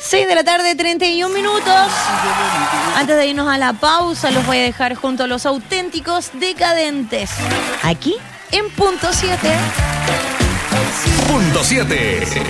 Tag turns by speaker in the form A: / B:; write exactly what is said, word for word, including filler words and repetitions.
A: seis de la tarde, treinta y un minutos. Antes de irnos a la pausa, los voy a dejar junto a los auténticos decadentes. Aquí en Punto siete.
B: Punto siete.